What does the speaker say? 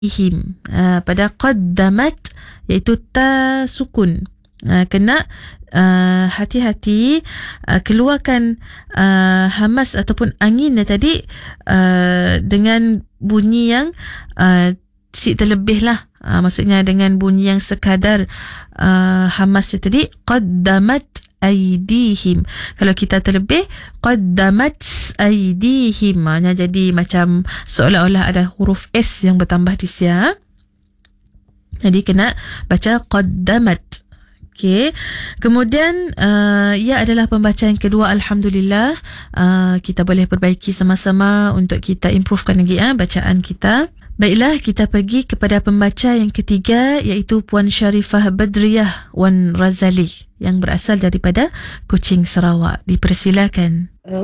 pada qaddamat iaitu ta sukun. Kena hati-hati keluarkan hamas ataupun angin tadi dengan bunyi yang terlebih lah. Maksudnya dengan bunyi yang sekadar hamas tadi, qaddamat aydihim. Kalau kita terlebih, qaddamat aydihim, jadi macam seolah-olah ada huruf S yang bertambah di sini. Jadi kena baca qaddamat. Okey. Kemudian ia adalah pembacaan kedua. Alhamdulillah, kita boleh perbaiki sama-sama untuk kita improvekan lagi bacaan kita. Baiklah, kita pergi kepada pembaca yang ketiga, iaitu Puan Sharifah Badriyah Wan Razali yang berasal daripada Kuching, Sarawak. Dipersilakan.